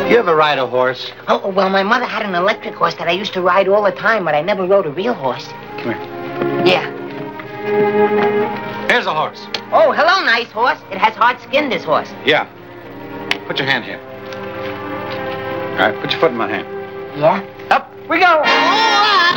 You ever ride a horse? Oh, well, my mother had an electric horse that I used to ride all the time, but I never rode a real horse. Come here. Yeah. Here's a horse. Oh, hello, nice horse. It has hard skin, this horse. Yeah. Put your hand here. All right, put your foot in my hand. Yeah? Up we go.